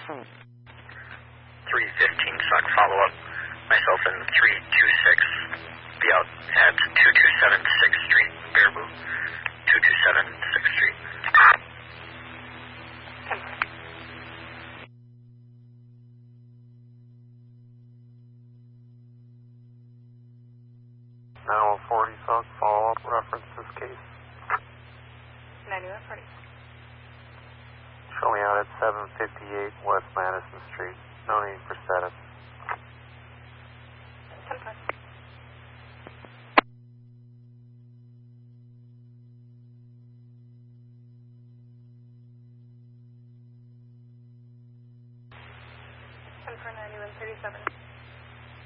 315 stock follow-up. Myself in 326. Be out at 227 6th Street, Baraboo. 227 6th Street. 9140 stock follow-up. Reference this case. 9140. Show me out at 758 West Madison Street. No need for setup. 10-5. And for 9137.